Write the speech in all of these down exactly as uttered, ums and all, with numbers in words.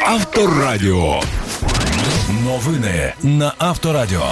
Авторадіо. Новини на Авторадіо.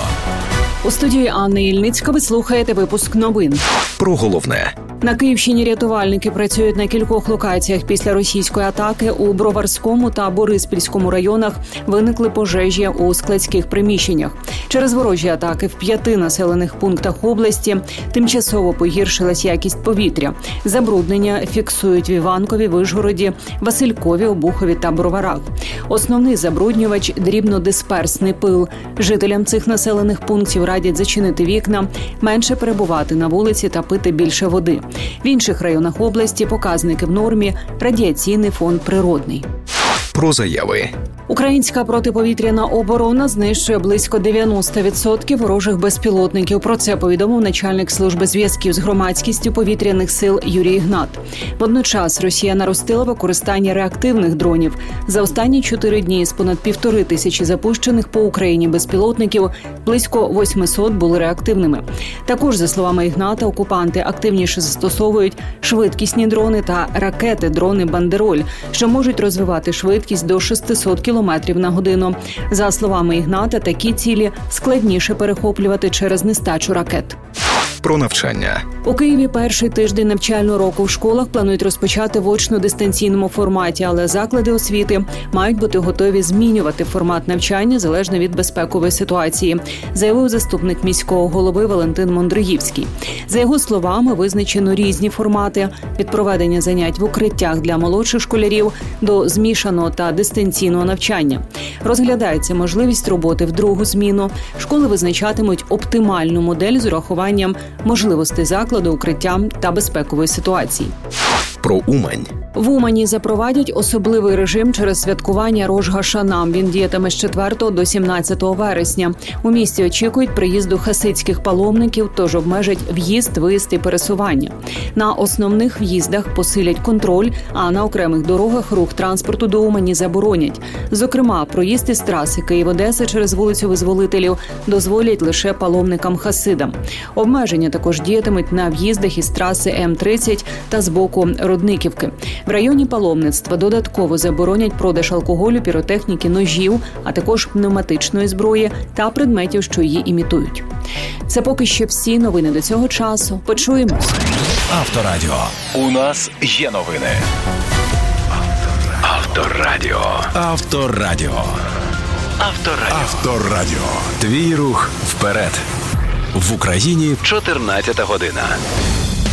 У студії Анна Ільницька ви слухаєте випуск новин. Про головне. На Київщині рятувальники працюють на кількох локаціях після російської атаки. У Броварському та Бориспільському районах виникли пожежі у складських приміщеннях. Через ворожі атаки в п'яти населених пунктах області тимчасово погіршилась якість повітря. Забруднення фіксують в Іванкові, Вишгороді, Василькові, Обухові та Броварах. Основний забруднювач – дрібнодисперсний пил. Жителям цих населених пунктів радять зачинити вікна, менше перебувати на вулиці та пити більше води. В інших районах області показники в нормі, радіаційний фон природний. Про заяви. Українська протиповітряна оборона знищує близько дев'яносто відсотків ворожих безпілотників. Про це повідомив начальник служби зв'язків з громадськістю повітряних сил Юрій Ігнат. Водночас Росія наростила використання реактивних дронів. За останні чотири дні з понад півтори тисячі запущених по Україні безпілотників близько восьмисот були реактивними. Також, за словами Ігната, окупанти активніше застосовують швидкісні дрони та ракети-дрони «Бандероль», що можуть розвивати швидкість до шістсот кілометрів на годину. За словами Ігната, такі цілі складніше перехоплювати через нестачу ракет. Про навчання. У Києві перший тиждень навчального року в школах планують розпочати в очно-дистанційному форматі, але заклади освіти мають бути готові змінювати формат навчання залежно від безпекової ситуації, заявив заступник міського голови Валентин Мондриївський. За його словами, визначено різні формати – від проведення занять в укриттях для молодших школярів до змішаного та дистанційного навчання. Розглядається можливість роботи в другу зміну. Школи визначатимуть оптимальну модель з урахуванням можливостей закладу, укриття та безпекової ситуації. Про Умань. В Умані запровадять особливий режим через святкування Рош га-Шана. Він діятиме з четвертого до сімнадцятого вересня. У місті очікують приїзду хасидських паломників, тож обмежать в'їзд, виїзд і пересування. На основних в'їздах посилять контроль, а на окремих дорогах рух транспорту до Умані заборонять. Зокрема, проїзд із траси Київ-Одеса через вулицю Визволителів дозволять лише паломникам-хасидам. Обмеження також діятимуть на в'їздах із траси Ем тридцять та з боку Родниківки. В районі паломництва додатково заборонять продаж алкоголю, піротехніки, ножів, а також пневматичної зброї та предметів, що її імітують. Це поки що всі новини до цього часу. Почуємось. Авторадіо. У нас є новини. Авторадіо. Авторадіо. Авторадіо. Авторадіо. Твій рух вперед. В Україні чотирнадцята година.